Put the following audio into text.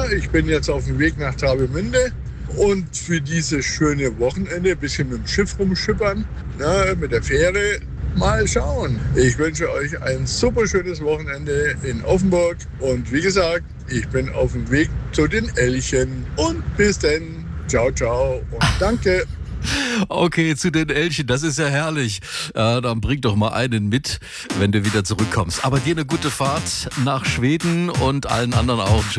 Ja, ich bin jetzt auf dem Weg nach Travemünde und für dieses schöne Wochenende ein bisschen mit dem Schiff rumschippern, mit der Fähre. Mal schauen. Ich wünsche euch ein super schönes Wochenende in Offenburg und wie gesagt, ich bin auf dem Weg zu den Elchen und bis dann. Ciao, ciao und danke. Okay, zu den Elchen, das ist ja herrlich. Dann bring doch mal einen mit, wenn du wieder zurückkommst. Aber dir eine gute Fahrt nach Schweden und allen anderen auch.